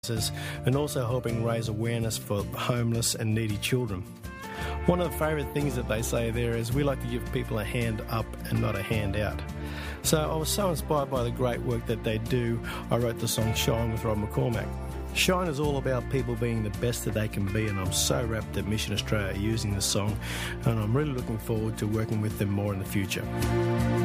and also helping raise awareness for homeless and needy children. One of the favourite things that they say there is we like to give people a hand up and not a hand out. So I was so inspired by the great work that they do, I wrote the song Shine with Rob McCormack. Shine is all about people being the best that they can be, and I'm so rapt that Mission Australia are using this song, and I'm really looking forward to working with them more in the future.